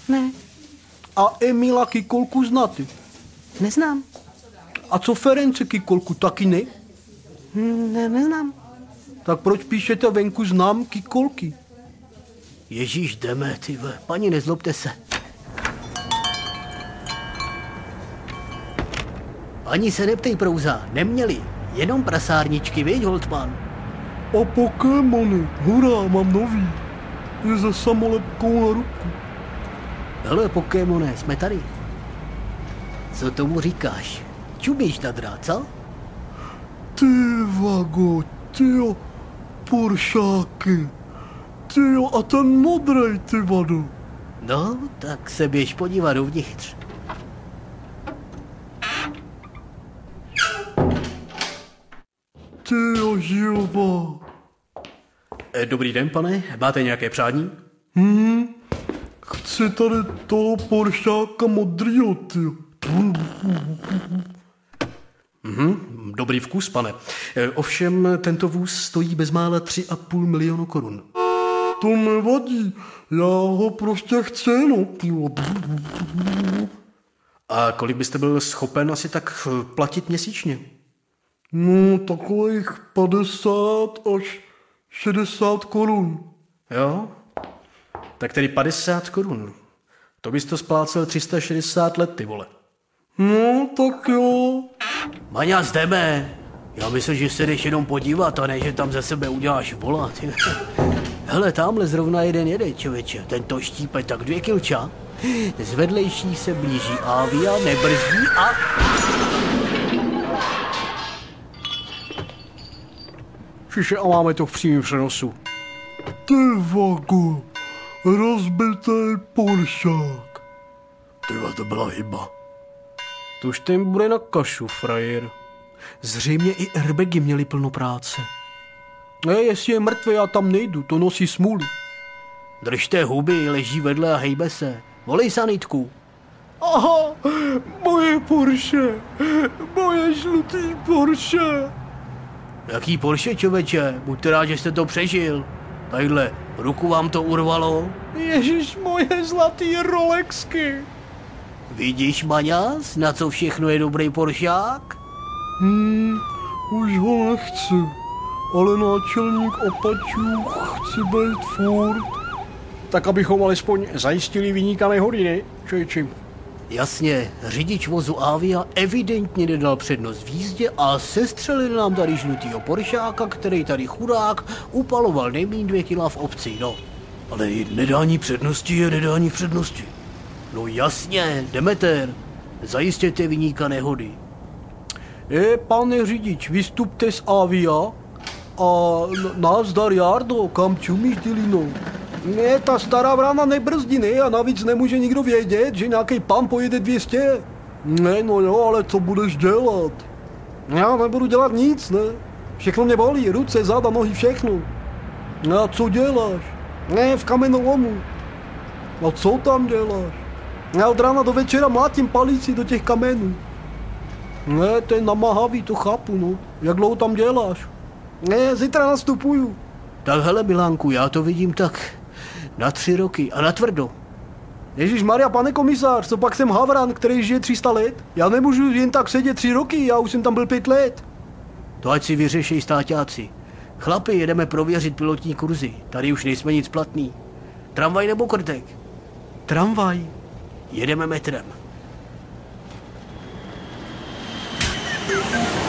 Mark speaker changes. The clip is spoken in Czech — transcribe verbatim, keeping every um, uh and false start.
Speaker 1: Ne.
Speaker 2: A Emila Kikolku znáte?
Speaker 1: Neznám.
Speaker 2: A co Ference Kikolku, taky ne?
Speaker 1: Ne, neznám.
Speaker 2: Tak proč píšete venku znám Kikolky?
Speaker 3: Ježíš, jdeme, ty vole. Paní, nezlobte se. Ani se neptej, Prouza, neměli. Jenom prasárničky, viď, Holtman?
Speaker 2: A Pokémony, hurá, mám nový. Je za samolepkou na ruku.
Speaker 3: Hele, Pokémone, jsme tady. Co tomu říkáš? Čumíš na drát, co?
Speaker 2: Ty vago, tyjo, Poršáky. Tyjo, a ten modrej, ty vado.
Speaker 3: No, tak se běž podívat dovnitř.
Speaker 2: Tyjo, žilva.
Speaker 4: Dobrý den, pane. Máte nějaké přání?
Speaker 2: Hmm, chci tady toho Poršáka modrýho, tyjo.
Speaker 4: Mhm, dobrý vkus, pane. Ovšem, tento vůz stojí bezmála tři a půl milionu korun.
Speaker 2: To nevadí, já ho prostě chci, no, tyjo.
Speaker 4: A kolik byste byl schopen asi tak platit měsíčně?
Speaker 2: No, takových padesát až šedesát korun.
Speaker 4: Jo? Tak tedy padesát korun. To bys to splácel tři sta šedesát let, ty vole.
Speaker 2: No, tak jo.
Speaker 3: Maňa, jdeme. Já myslím, že se jdeš jenom podívat a ne, že tam ze sebe uděláš volat. Hele, tamhle zrovna jeden jede, člověče. Ten to štípe tak dvě kilča. Z vedlejší se blíží Avia, nebrzdí a...
Speaker 2: Šiše, a máme to v přímém přenosu. Ty vago, rozbitý Poršák.
Speaker 3: Tyva, to byla chyba.
Speaker 2: To už ten bude na kašu, frajer. Zřejmě i airbagy měli plno práce. Ne, jestli je mrtvý, já tam nejdu, to nosí smůlu.
Speaker 3: Držte huby, leží vedle a hejbe se. Volej sanitku.
Speaker 2: Aha, moje Porsche, moje žlutý Porsche.
Speaker 3: Jaký Porsche, člověče? Buďte rád, že jste to přežil. Tadyhle, ruku vám to urvalo.
Speaker 2: Ježíš, moje zlatý Rolexky.
Speaker 3: Vidíš, Maňas, na co všechno je dobrý Poršák?
Speaker 2: Hmm, už ho nechci, ale náčelník opačů chci být furt. Tak abychom alespoň zajistili viníka nehody, ne, čejči?
Speaker 3: Jasně, řidič vozu Avia evidentně nedal přednost v jízdě a sestřelil nám tady žlutýho Poršáka, který tady chudák upaloval nejméně dvě kila v obci, no. Ale nedání přednosti je nedání přednosti. No jasně, Demeter, zajistěte viníka nehody.
Speaker 2: E, pane řidič, vystupte z Avia a nazdar, Jardo, kam čumíš, Dilino? Ne, ta stará vrana nebrzdí, ne, a navíc nemůže nikdo vědět, že nějaký pan pojede dvě stě. Ne, no jo, ale co budeš dělat? Já nebudu dělat nic, ne. Všechno mě bolí, ruce, záda, nohy, všechno. A co děláš? Ne, v kamenolomu. A co tam děláš? Já od rána do večera mlátím palici do těch kamenů. Ne, to je namáhavý, to chápu, no. Jak dlouho tam děláš? Ne, zítra nastupuju.
Speaker 3: Tak hele, Milánku, já to vidím tak na tři roky a na tvrdo.
Speaker 2: Ježišmarja, pane komisář, co pak jsem havran, který žije tři sta let? Já nemůžu jen tak sedět tři roky, já už jsem tam byl pět let.
Speaker 3: To ať si vyřeší stáťáci. Chlapi, jedeme prověřit pilotní kurzy. Tady už nejsme nic platný. Tramvaj nebo krtek?
Speaker 2: Tramvaj.
Speaker 3: Jedeme metrem.